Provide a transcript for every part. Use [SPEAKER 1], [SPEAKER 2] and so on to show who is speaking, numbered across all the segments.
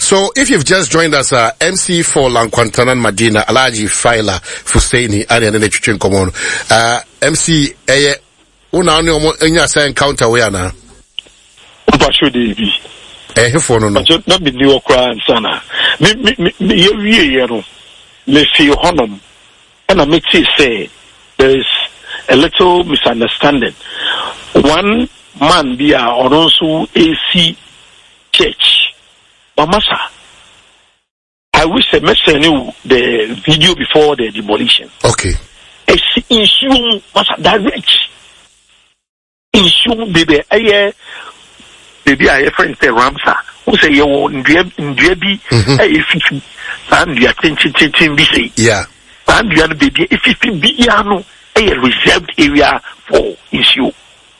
[SPEAKER 1] So if you've just joined us, MC for Lankwantanan Madina, Alaji Faila Fusaini, and then the common. MC, una enya encounter we na.
[SPEAKER 2] Basho Devi.
[SPEAKER 1] For no.
[SPEAKER 2] Not be new cry and sana. Me no. Me feel honor. And I make it say there is a little misunderstanding. One man be a Oronsu AC church. Mamasa, I wish I mentioned you the video before the demolition.
[SPEAKER 1] Okay.
[SPEAKER 2] Issue masa direct. Issue baby I friend say Ramsa. Who say you ndrebi if and you attention be say.
[SPEAKER 1] Yeah.
[SPEAKER 2] And you baby if it be no a reserved area for issue.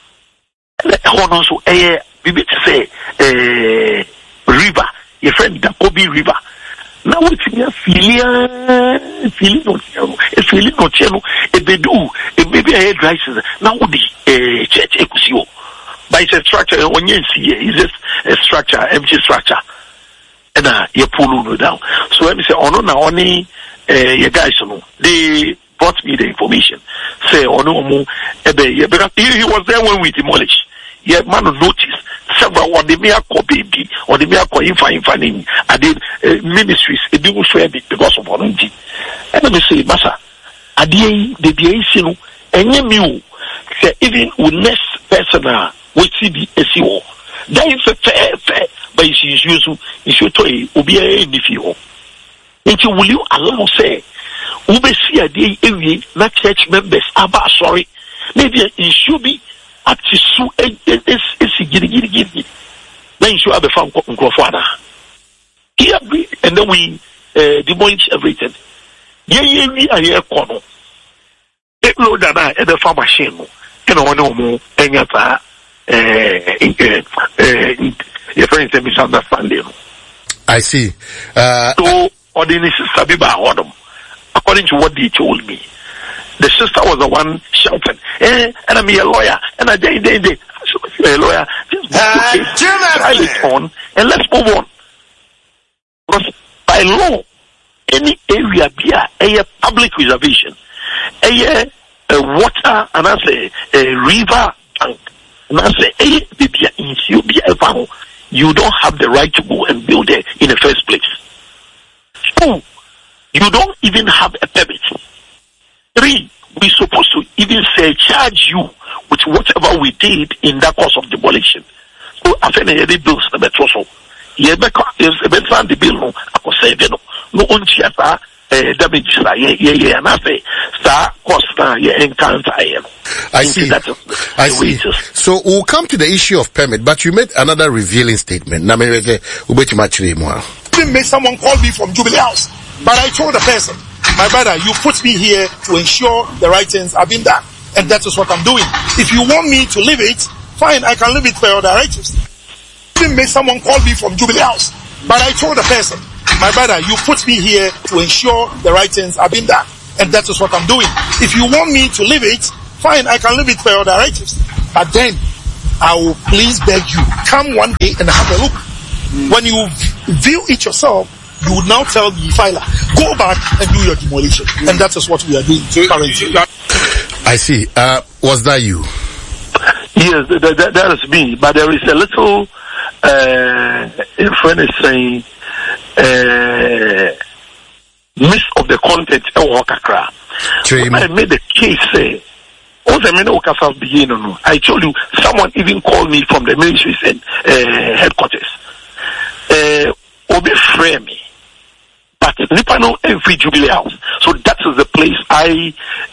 [SPEAKER 2] Also a baby say river. Your friend the Kobe River. Now it's a feeling no channel, a bedu, a baby head rises. Now the church ekusio. But it's a structure when you see it's just a structure, empty structure. And you pull no down. So let me say, oh no, now only you guys know. They brought me the information. Say, oh no, he was there when we demolished. Yeah, man notice several or the mere baby or the mere infanning at the ministries it do share because of volunteer. And let me say, Massa, at the BAC and you say even with next personal with CBSO. That is a fair, but it's usual to be a nephew. Until will you allow say, Ube see a day every not church members about sorry. Maybe it should be at Tisu is giddy. Then you should have a farm Grofana. He agreed, and then we demolish everything. We are here, Kono. It load that I at the farm machine, and on no more, and your friends have misunderstanding. I
[SPEAKER 1] see.
[SPEAKER 2] So, ordinary Sabiba Odom, according to what they told me. The sister was the one shouting, and I'm a lawyer, and I day. A lawyer, just try it on, and let's move on. Because by law, any area be a public reservation, a water, and I say a river bank, and I say you don't have the right to go and build there in the first place. So you don't even have a permit. 3, we're supposed to even charge you with whatever we did in that course of demolition. So after the bills, the metro, the bill, I could say, no one theater damages, and I say, star cost, encounter.
[SPEAKER 3] I see. I see. So we'll come to the issue of permit, but you made another revealing statement.
[SPEAKER 4] Didn't make someone call me from Jubilee House, but I told the person, my brother, you put me here to ensure the right things have been done, and that is what I'm doing. If you want me to leave it, fine, I can leave it for your directives. Didn't make someone call me from Jubilee House, but I told the person, my brother, you put me here to ensure the right things have been done, and that is what I'm doing. If you want me to leave it, fine, I can leave it for your directives. But then, I will please beg you, come one day and have a look. When you view it yourself, you would now tell the filer, go back and do your demolition. And that is what we are doing currently.
[SPEAKER 3] I see. Was that you?
[SPEAKER 2] Yes, that is me. But there is a little, a friend is saying, miss of the content I made the case say, I told you, someone even called me from the ministries and headquarters. Obi frame me. But Nipano every Jubilee House. So that is the place I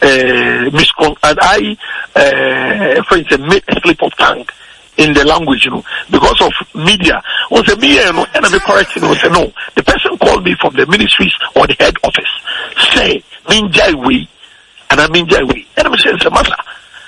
[SPEAKER 2] made a slip of tongue in the language, because of media. Was a media, and I'm correcting. Say no. The person called me from the ministries or the head office. Say Minjai, and I mean Jai, and I'm saying, Masa.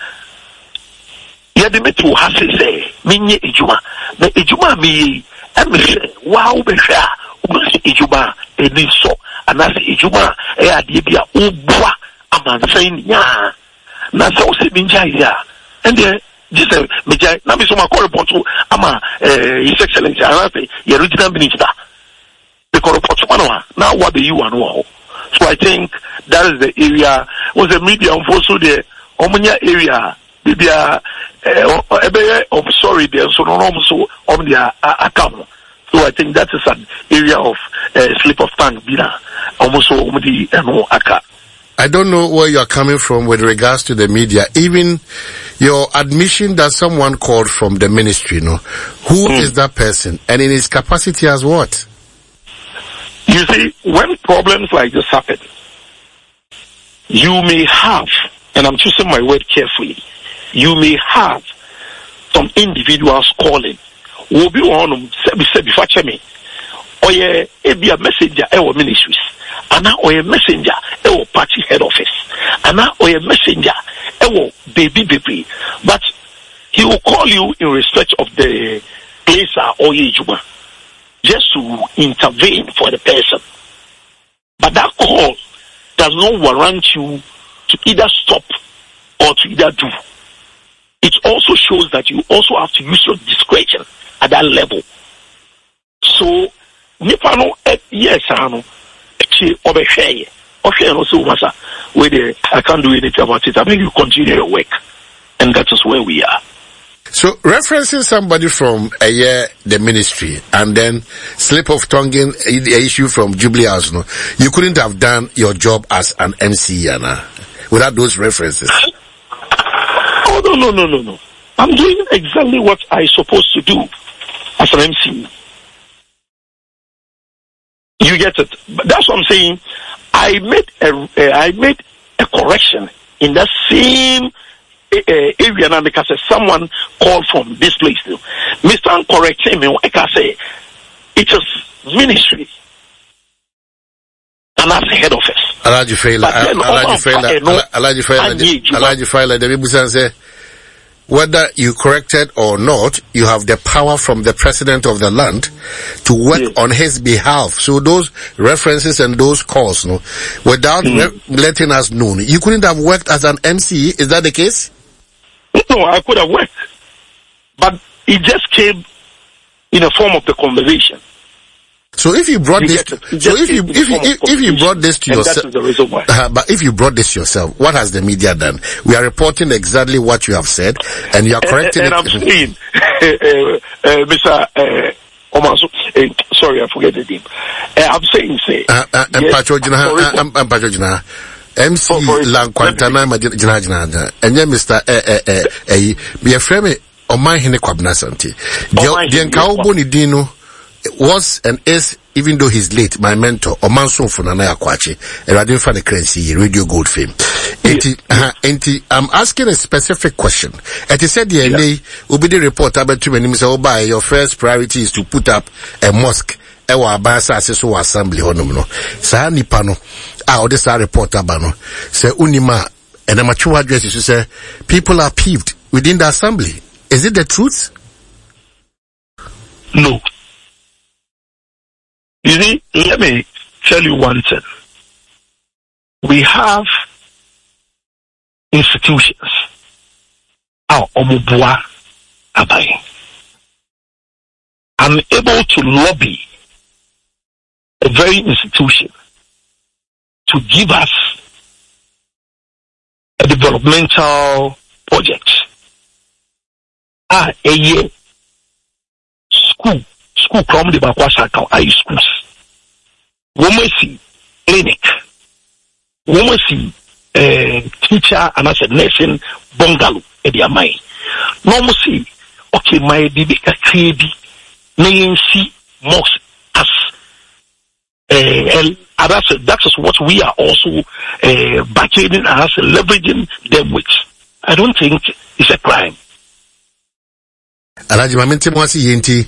[SPEAKER 2] Yadi me to has say minye ijuma. Me ijuma me, and me say wow be fair. Ijuma eniso anase ijuma adibia ubwa amansan nya na so se binja ya and just me na me so ma report ama his excellency anase your original minister now what do you want? So I think that is the area. Was the media also the Omunya area? Maybe I'm sorry, there's so on their account. So I think that is an area of slip of tongue. Almost
[SPEAKER 3] I don't know where you are coming from with regards to the media. Even your admission that someone called from the ministry, who is that person, and in his capacity as what?
[SPEAKER 2] You see, when problems like this happen, you may have, and I'm choosing my word carefully, you may have some individuals calling. Will be on me. Or be a messenger our ministries. And now or a messenger our party head office. And now or a messenger our baby. But he will call you in respect of the place or Yejuma, just to intervene for the person. But that call does not warrant you to either stop or to either do. It also shows that you also have to use your discretion at that level. So, Nipano, yes, I know. I can't do anything about it. I mean, you continue your work. And that is where we are.
[SPEAKER 3] So, referencing somebody from the ministry and then slip of tongue in the issue from Jubilee House, you couldn't have done your job as an MC, Anna, without those references.
[SPEAKER 2] Oh, no. I'm doing exactly what I'm supposed to do as an MC. You get it? But that's what I'm saying. I made a correction in that same area now because someone called from this place. Mr. Correcting me, I can say it is ministry. And that's the head office.
[SPEAKER 3] Alaji Faila, the Bibusan say, whether you corrected or not, you have the power from the president of the land to work on his behalf. So those references and those calls, without letting us know, you couldn't have worked as an MC. Is that the case?
[SPEAKER 2] No, I could have worked, but it just came in the form of the conversation.
[SPEAKER 3] So if you brought this, if you brought this to yourself,
[SPEAKER 2] that is the reason why.
[SPEAKER 3] But if you brought this yourself, what has the media done? We are reporting exactly what you have said, and you are correcting
[SPEAKER 2] and
[SPEAKER 3] it.
[SPEAKER 2] I'm saying, Mr. Omaso, sorry, I forget the name. I'm saying,
[SPEAKER 3] MC Lankwantana Jina, and then Mr. Be a friend of my Hene Kwabnasanti. The Nkaoboni Dino was and is, even though he's late, my mentor, Omanso Funanaya Kwachi, and I didn't find the currency, Radio Gold fame. I'm asking a specific question. And he said, will be the report about 2 minutes, your first priority is to put up a mosque. Ewa abasa aseso assembly honomno. Sa nipano, this report abano. Say unima, and a mature address is to say, people are peeved within the assembly. Is it the truth?
[SPEAKER 2] No. You see, let me tell you one thing. We have institutions. Omubua Abai. I'm able to lobby a very institution to give us a developmental project. A year school from the Bakwasa high schools. Women see clinic. Women see teacher and as a nursing bungalow in their mind. Normal see, okay, my bibika creative may see mosque as that is what we are also backing and as leveraging them with. I don't think it's a crime.
[SPEAKER 3] Alaji Mamenti Mwasi Yenti.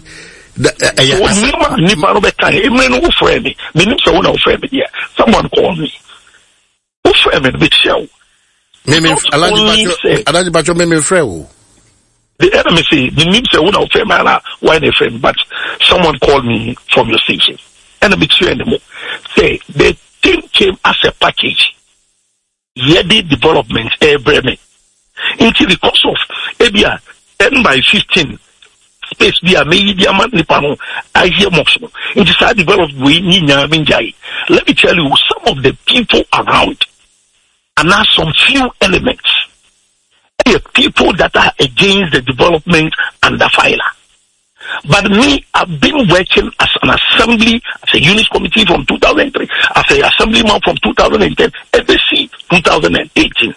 [SPEAKER 2] Someone called me.
[SPEAKER 3] Alaji Bacho Meme Freu.
[SPEAKER 2] The enemy say the name say why they friend, but someone called me from your station. And say the thing came as a package. Yedi development bremen. Into the cost of Abia 10 by 15 space be a media man nipano. I hear motion. It is a developed way minjai. Let me tell you, some of the people around are now some few elements. People that are against the development under Filer. But me, I've been working as an assembly, as a unit committee from 2003, as an assemblyman from 2010, FSC 2018.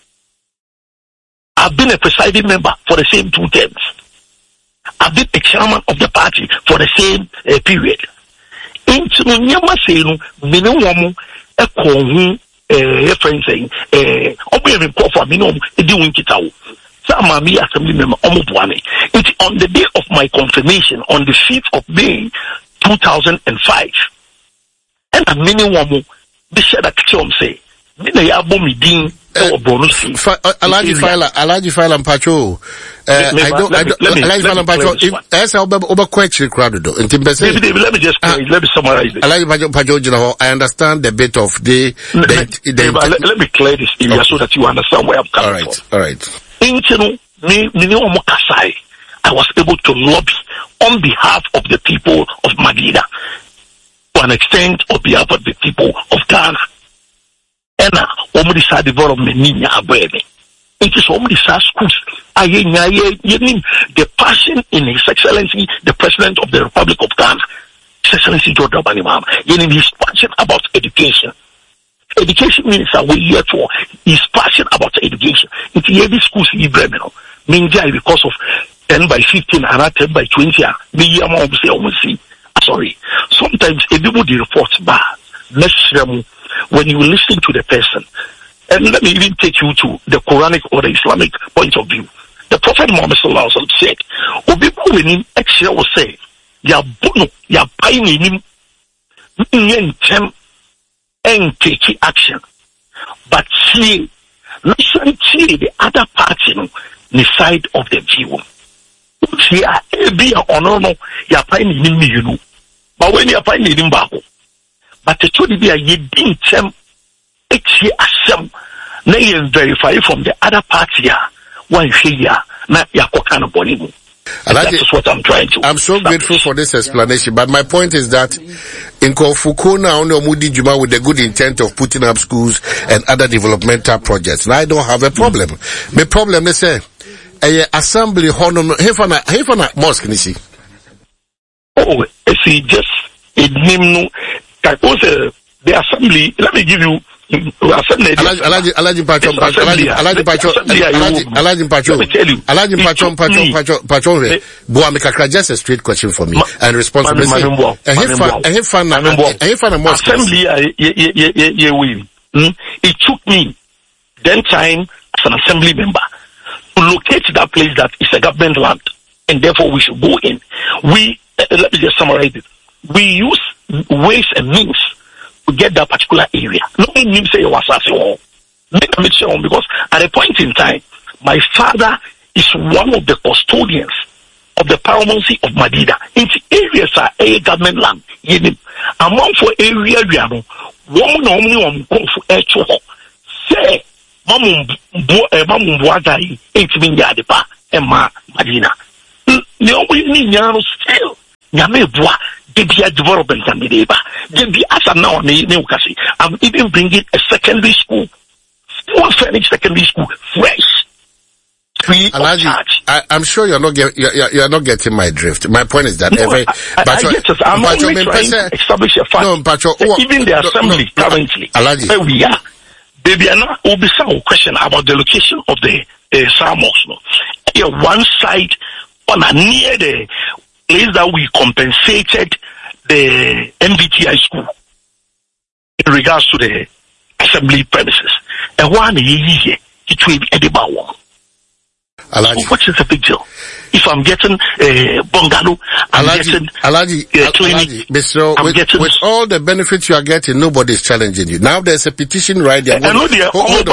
[SPEAKER 2] I've been a presiding member for the same 2 terms. I've been a chairman of the party for the same period. Into Nyama saying, minimum, a call, friend saying, open call for minimum, doing it out. Assembly member it's on the day of my confirmation on the 5th of May 2005. And a minimum they said that say
[SPEAKER 3] Alaji Filer and Pacho. I don't Alaji Filer and Pacho. As I over question crowd though. Let me just let me summarize it. Alaji Pacho, I understand the bit of the
[SPEAKER 2] let me clear this area so that you understand where I'm coming from.
[SPEAKER 3] All right.
[SPEAKER 2] I was able to lobby on behalf of the people of Madina, to an extent on behalf of the people of Ghana. And Omrisa development ninya abwebe. It is Omrisa schools. The passion in His Excellency, the President of the Republic of Ghana, His Excellency George W. Mahama, his passion about education. Education means that we're here for his passion about education. It's every school in Bremen. Minjai because of 10 by 15 and 10 by 20. Sorry. Sometimes everybody reports bad. When you listen to the person, and let me even take you to the Quranic or the Islamic point of view. The Prophet Muhammad sallallahu alaihi wasallam said, "Obibo wenim extra will say, ya bono ya paini nim nyentem and take action, but see, listen to the other party on the side of the view. See, I be or no, ya paini nim you know, but when you paini nim bako, but the truth be a ye didn't them extra action. Now you verify from the other party. One here, not Yakokano Bonimu. That is what I'm trying to.
[SPEAKER 3] I'm so grateful for this explanation, but my point is that in Kofukona only Mudi Juma with the good intent of putting up schools and other developmental projects. Now I don't have a problem. My problem is assembly honor Hefana mosque nisi.
[SPEAKER 2] Oh, see just a name that was the assembly. Let me give you. Alaji Pacho,
[SPEAKER 3] just a straight question for me and responsibility.
[SPEAKER 2] It took me then time as an assembly member to locate that place that is a government land, and therefore we should go in. Let me just summarize it. We use ways and means to get that particular area. No one say it was because at a point in time, my father is one of the custodians of the paramountcy of Madina. In the areas are a government land. Among for area, woman only for say, Mamumbuagai, 8 Yadipa, and Madina. No, we need still. Yamebwa. Debia development can be there. Debia as I'm now I'm even bringing a secondary school, full furnished secondary school, fresh. Free of charge.
[SPEAKER 3] I'm sure you're not getting my drift. My point is that
[SPEAKER 2] I'm only trying to establish a fact.
[SPEAKER 3] No,
[SPEAKER 2] even the assembly currently, where we are, Debiana will be some question about the location of the Samos. One side on a near the place that we compensated the MBTI school in regards to the assembly premises. And one year, it will be edible. So what is the big deal? If I'm getting a bungalow, I'm getting a clinic,
[SPEAKER 3] with all the benefits you are getting, nobody's challenging you. Now there's a petition right there. Hold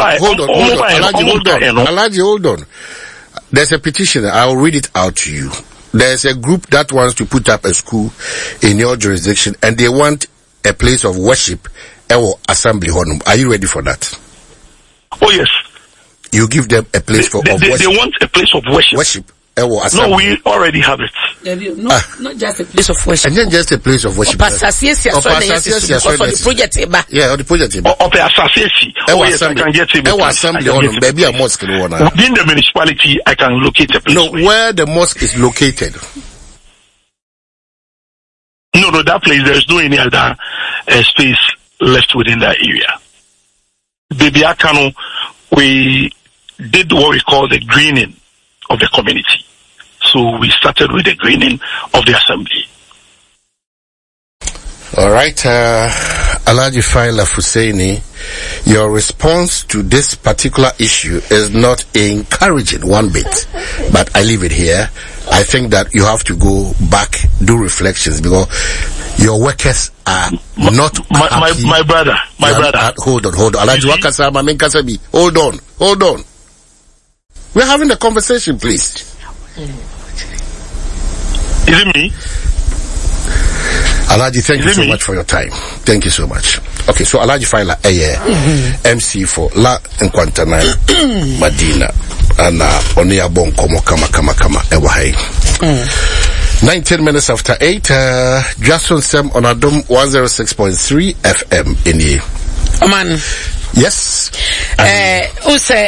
[SPEAKER 3] on. There's a petition. I'll read it out to you. There's a group that wants to put up a school in your jurisdiction, and they want a place of worship or assembly. Are you ready for that?
[SPEAKER 2] Oh yes.
[SPEAKER 3] You give them a place of worship.
[SPEAKER 2] They want a place of worship. No, we already have it.
[SPEAKER 5] Not just a place of worship.
[SPEAKER 3] And then just a place of worship.
[SPEAKER 5] Yeah, or the project.
[SPEAKER 3] Yeah, the project.
[SPEAKER 2] Yes, I can get it.
[SPEAKER 3] Maybe a mosque.
[SPEAKER 2] Within the municipality, I can locate a place.
[SPEAKER 3] No, where the mosque is located.
[SPEAKER 2] No, that place, there's no any other space left within that area. Baby Akano, we did what we call the greening of the community. So we started with the greening of the assembly.
[SPEAKER 3] All right, Alhaji Faila Fusaini, your response to this particular issue is not encouraging one bit, but I leave it here. I think that you have to go back, do reflections, because your workers are not happy.
[SPEAKER 2] My brother.
[SPEAKER 3] Hold on. Alhaji Wakasa, Mamin Kasabi, hold on. We're having a conversation, please.
[SPEAKER 2] Is it me?
[SPEAKER 3] Alhaji, thank you so much for your time. Thank you so much. Okay, so Alhaji Faila MC for La Nkwantana Madina and Onia Bon Komo Kama Ewa hai. 19 minutes after 8, Jason Sem on Adom 106.3 FM in here.
[SPEAKER 5] Man.
[SPEAKER 3] Yes.
[SPEAKER 5] Who say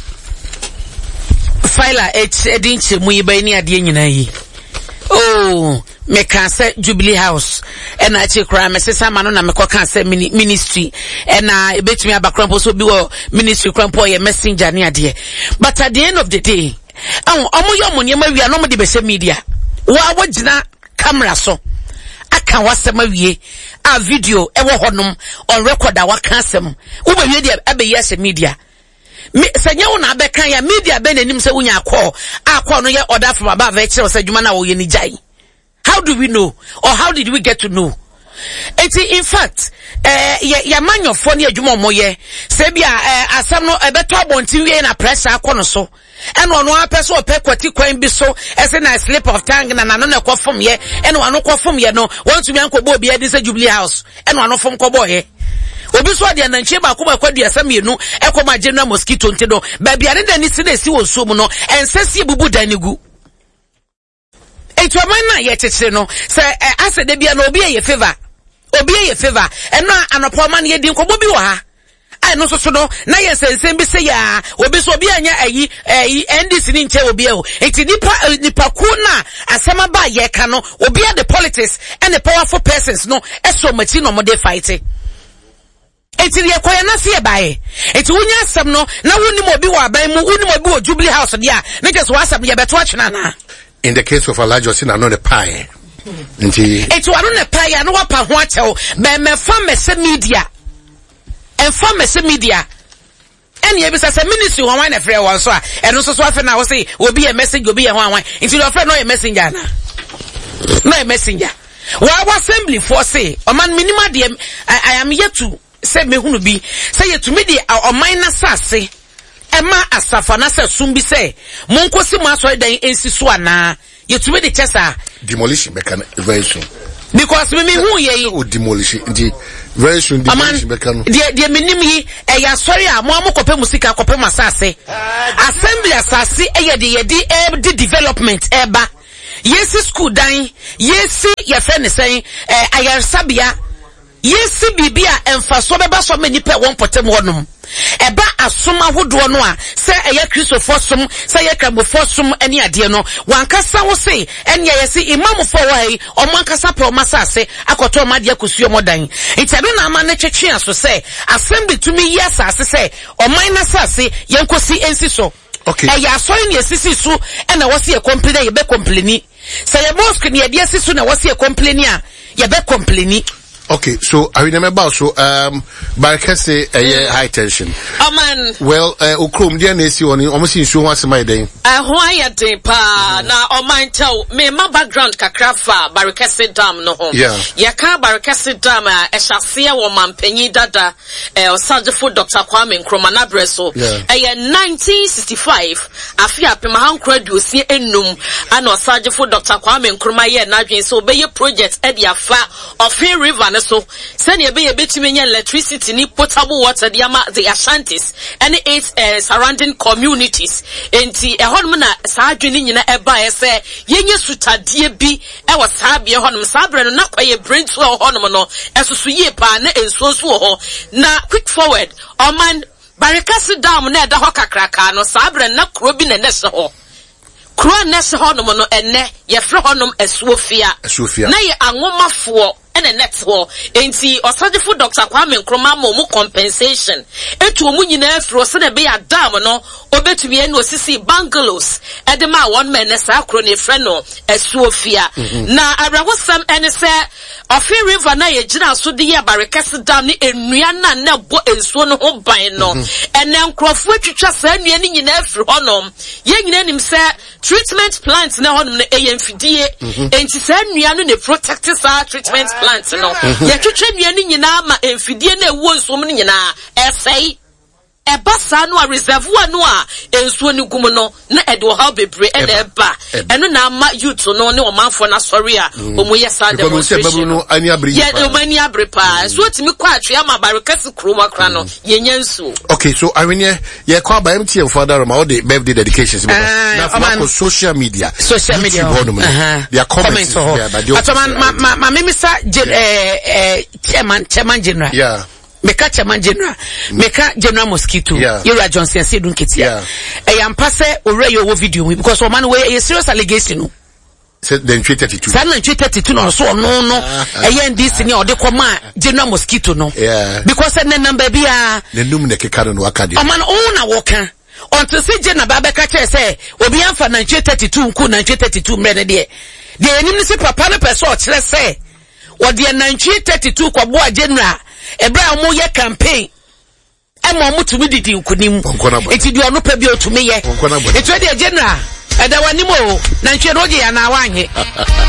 [SPEAKER 5] Faila edinche muiba ni adie nyina yi. Oh, me can say Jubilee House and I check crime sesa mano na me can say ministry and I bet me abakrampo so bi ministry krampo ye messenger ni ade. But at the end of the day, omo yo monyema wi anom de be se media. Wa wagina camera so aka wasema wie a video e wo honom on record a waka asem. Wo be wie de abe yes media. Senya wo na abeka ya media be nanim se wunya akọ no ye order from above e kire se dwuma na wo ye ni jai. How do we know, or how did we get to know? In fact, ya manyofo ne adwuma moye se bia asam no ebeto abonti wie na pressure akọ no so eno ono apese ope kwati kwan bi so ese na slip of tongue na no na kwofom ye eno ano kwofom ye no want to be ankobo obi edi se Jubilee House eno ano fom kobo ye obi so ade na nche ba ko ba kwadu asam ye no ekoma general mosquito ntido ba bia ne dani si na si wo so mu no ensesi bubu danigu etu amana ye tete no se asede bia no obi ye favor eno anopo man ye din kobo bi wa ha ai no so no na ye sensem bi se ya obi so obi anya ayi NDC ni nche obi e o eti nipa ku na asema ba ye ka no obi the politics and the powerful persons no eso machi no mo dey fight eti ye koya na se bae eti wunya asem no na woni mo obi wa ban mu woni mo obi wo Jubilee House dia na just wa asem ye beto atwena na. In
[SPEAKER 3] the case of Alhaji Osina no the pie.
[SPEAKER 5] It's one on the pie and what pa hotel be me famous media. And famous media. And ye be say ministry one wine free one so and so afa na wo say will be a message will be a one into your friend no a messenger na. No a messenger. Wa assembly for say o man minima de I am yet to say me hunu bi say ye to me de o man na sase Emma asafa na se sumbi se monkosi mo aso dan ensi so ana yetumi de chesa
[SPEAKER 3] demolition mechanism very soon
[SPEAKER 5] because me hu ye
[SPEAKER 3] o demolition the very soon demolition mechanism
[SPEAKER 5] de menim yi e ya sorry a mo amokope musika akope masase assembly asase e de development eba yesi school dan yesi ye fe ne sen ayarsabia yesi bibia emfaso beba so mani pe won potem honum eba asoma hodo no a se eye Christopher som se eye Krabofo som ani ade no wankasa wo se ene yesi imam fo wai o mankasa pe o masase akoto o made akosuo modan itado na ama na twetwe aso se assembly tumi yesase se o man na sase yenkosi ensi so
[SPEAKER 3] okay
[SPEAKER 5] eya asoy ne sisi su ena wo se e complain ye be complaini se ye mosque ne ye sisi su na wo se e complain a ye be complaini.
[SPEAKER 3] Okay, so I remember so Barakese high tension.
[SPEAKER 5] Man.
[SPEAKER 3] Well, Ukrum dia nesi oni almost in show what's my day.
[SPEAKER 5] Why de pa na o man tell me my background kakrafa Barakese dam no home.
[SPEAKER 3] Yeah.
[SPEAKER 5] Yaka Barakese dam ehase wo mampanyi dada Osajefo Dr. Kwame Nkrumah na breso. 1965 afia pema hankra duosi enum ana Osajefo Dr. Kwame Nkrumah ye na dwen so be project e dia fa of River ne so send ye be betumi nya electricity ni potable water the Ashantis and 8 surrounding communities enti ehonum na saa adwene nyina eba ese yenye sutadie bi e wo saa bie honum saa bre no na kwaye brain to honum no esusu ye pa na ensuo so ho na quick forward oman Barikasi dam na eda ho kakraka no saa bre na kro bi na nese ho kro nese honum no enne ye fre honum esuofia na ye anwomafo ene netwo enti osagefo Dr. Kwame Nkrumah mo compensation etu omu nyina afro se na be ya dam no obetumi ene osisi bungalows edema one man na saa kro ne fre no esuofia na abrahosam ene se Ofi river na ye gina so de ye Barikasi dam ni enua na bo ensuo no ho ban no ene nkrofo atwitwa saa enua ni nyina afri honom ye nyina nim se treatment plant na honom na eye mfidie enti saa enua no ne protect saa treatment plant no ye twitwa enua ni nyina ma emfidie na ewo nsuo no nyina esei ebasa no a reservoir no a ensuo ni gum no na edo ha bebre e na eba eno na ama youth no ne omanfo na sorry a omoye sa demonstration
[SPEAKER 3] no ani abri
[SPEAKER 5] ye omani abri pa so timi kwa atwe ama Barikasi kroma kra no ye nyansu.
[SPEAKER 3] Okay, so I mean ye kwa ba MTN father ma all the birthday dedications because na social media their comments
[SPEAKER 5] ma memisa chairman general Meka chairman general, Meka General Mosquito, Yura Johnson Sidun Kitty. Yampase already your video because one way a serious allegation.
[SPEAKER 3] Said then 32.
[SPEAKER 5] San 32 no so no. This in the command General Mosquito no. Because then number be
[SPEAKER 3] the numne kekaro no akade.
[SPEAKER 5] Man own worker. Until say General Babeka say obi amfa 32 nku 32 mre de. The enemy say papa no person let's say. What the 32 kwa boa general Ebra mo ye campaign emo mo tumi didi nkunim enti di ono pa bi otumi ye enti de general eda wani mo na ntwe no ge ya na wanhe